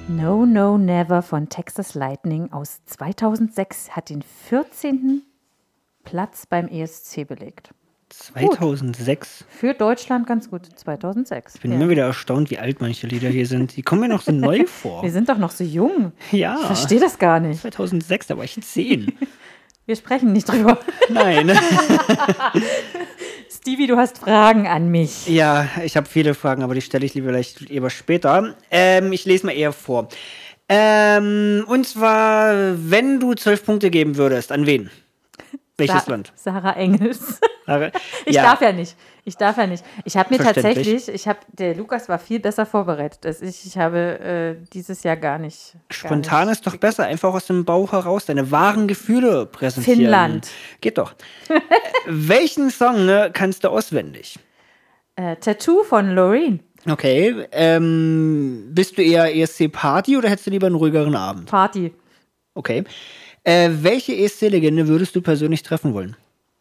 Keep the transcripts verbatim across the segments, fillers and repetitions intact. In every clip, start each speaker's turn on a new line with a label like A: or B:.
A: No, No, Never von Texas Lightning aus zweitausendsechs hat den vierzehnten Platz beim E S C belegt.
B: zweitausendsechs?
A: Gut. Für Deutschland ganz gut, zweitausendsechs.
B: Ich bin
A: ja.
B: immer wieder erstaunt, wie alt manche Lieder hier sind. Die kommen mir noch so neu vor.
A: Wir sind doch noch so jung.
B: Ja.
A: Ich verstehe das gar nicht.
B: zweitausendsechs, da war ich zehn.
A: Wir sprechen nicht drüber.
B: Nein.
A: Stevie, du hast Fragen an mich.
B: Ja, ich habe viele Fragen, aber die stelle ich lieber, vielleicht lieber später. Ähm, ich lese mal eher vor. Ähm, und zwar, wenn du zwölf Punkte geben würdest, an wen? Welches
A: Sa-
B: Land?
A: Sarah Engels.
B: Sarah-
A: Ich
B: ja.
A: darf ja nicht. Ich darf ja nicht. Ich habe mir
B: Verständlich.
A: tatsächlich, ich habe, der Lukas war viel besser vorbereitet als ich. Ich habe äh, dieses Jahr gar nicht. Gar
B: Spontan
A: nicht.
B: ist doch besser, einfach aus dem Bauch heraus deine wahren Gefühle präsentieren.
A: Finnland.
B: Geht doch. äh, welchen Song ne, kannst du auswendig?
A: Äh, Tattoo von Loreen.
B: Okay. Ähm, bist du eher E S C-Party oder hättest du lieber einen ruhigeren Abend?
A: Party.
B: Okay. Äh, welche E S C-Legende würdest du persönlich treffen wollen?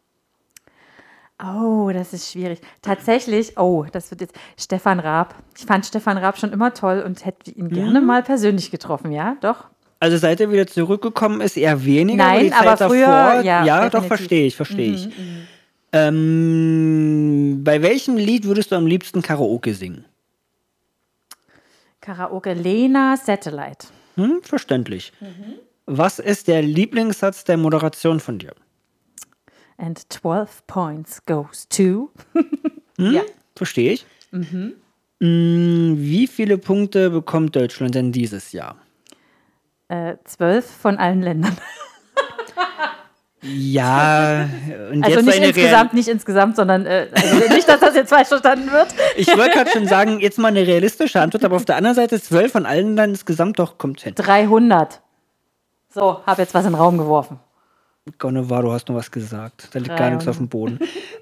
A: Oh, das ist schwierig. Tatsächlich, oh, das wird jetzt Stefan Raab. Ich fand Stefan Raab schon immer toll und hätte ihn gerne mal persönlich getroffen, ja? Doch?
B: Also seit er wieder zurückgekommen ist, eher weniger.
A: Nein,
B: die Zeit
A: aber früher,
B: davor,
A: ja,
B: Ja,
A: definitiv.
B: doch, verstehe ich, verstehe ich. Ähm, bei welchem Lied würdest du am liebsten Karaoke singen?
A: Karaoke Lena Satellite.
B: Hm, verständlich. Was ist der Lieblingssatz der Moderation von dir?
A: And twelve points goes to.
B: Hm,
A: Ja.
B: Verstehe ich. Mm, wie viele Punkte bekommt Deutschland denn dieses Jahr?
A: Äh, zwölf von allen Ländern.
B: Ja, und
A: Also
B: jetzt
A: nicht
B: eine
A: insgesamt, nicht insgesamt, sondern äh, also nicht, dass das jetzt falsch verstanden wird.
B: Ich wollte gerade schon sagen, jetzt mal eine realistische Antwort, aber auf der anderen Seite zwölf von allen dann insgesamt doch kommt hin.
A: dreihundert. So, habe jetzt was in den Raum geworfen.
B: Gonnevar, du hast nur was gesagt. Da liegt gar nichts
A: dreihundert.
B: auf dem Boden.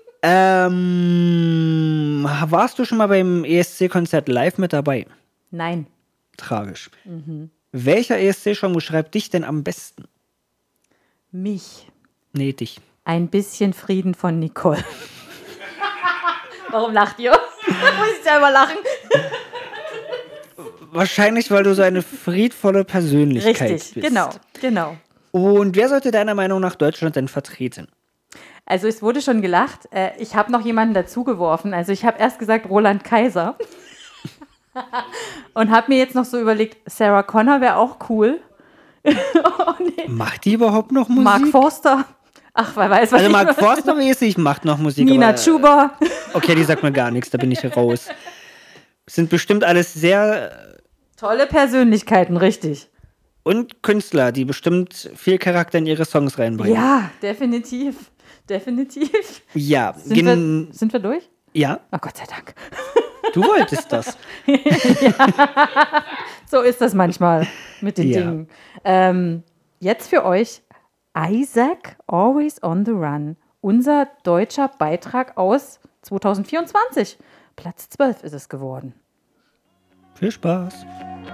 B: ähm, warst du schon mal beim E S C-Konzert live mit dabei?
A: Nein.
B: Tragisch. Welcher E S C-Song beschreibt dich denn am besten?
A: Mich.
B: Nee, dich.
A: Ein bisschen Frieden von Nicole. Warum lacht ihr? Muss ich selber lachen?
B: Wahrscheinlich, weil du so eine friedvolle Persönlichkeit
A: Richtig,
B: bist.
A: genau, genau.
B: Und wer sollte deiner Meinung nach Deutschland denn vertreten?
A: Also es wurde schon gelacht. Äh, Ich habe noch jemanden dazugeworfen. Also ich habe erst gesagt Roland Kaiser. Und habe mir jetzt noch so überlegt, Sarah Connor wäre auch cool. Oh, nee.
B: Macht die überhaupt noch Musik?
A: Mark Forster. Ach, wer weiß, was
B: Also
A: ich
B: Mark
A: noch-
B: Forster mäßig macht noch Musik.
A: Nina
B: aber,
A: Chuba.
B: Okay, die sagt mir gar nichts, da bin ich raus. Sind bestimmt alles sehr...
A: Tolle Persönlichkeiten, richtig.
B: Und Künstler, die bestimmt viel Charakter in ihre Songs reinbringen.
A: Ja, definitiv. Definitiv.
B: Ja,
A: Sind,
B: gen-
A: wir, sind wir durch?
B: ja,
A: Oh, Gott sei Dank.
B: du wolltest das.
A: So ist das manchmal mit den
B: Ja.
A: Dingen. Ähm, jetzt für euch Isaac, Always on the Run. Unser deutscher Beitrag aus zwanzig vierundzwanzig. Platz zwölf ist es geworden.
B: Viel Spaß.